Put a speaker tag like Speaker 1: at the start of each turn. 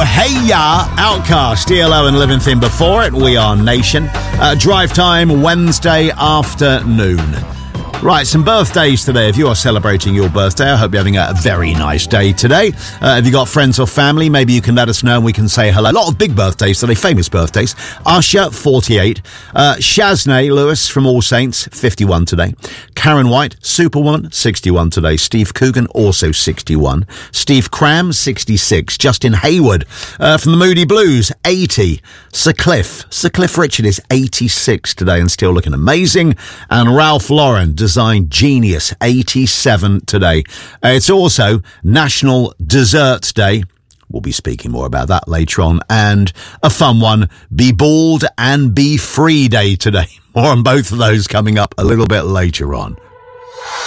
Speaker 1: Hey Ya, Outcast, ELO and Living Thing before it. We Are Nation. Drive time Wednesday afternoon. Right, some birthdays today. If you are celebrating your birthday, I hope you're having a very nice day today. If you got friends or family, maybe you can let us know and we can say hello. A lot of big birthdays today, famous birthdays. Usher, 48. Shaznay Lewis from All Saints, 51 today. Karen White, Superwoman, 61 today. Steve Coogan, also 61. Steve Cram, 66. Justin Hayward from the Moody Blues, 80. Sir Cliff Richard is 86 today and still looking amazing. And Ralph Lauren, Design Genius, 87 today. It's also National Dessert Day. We'll be speaking more about that later on. And a fun one, Be Bald and Be Free Day today. More on both of those coming up a little bit later on.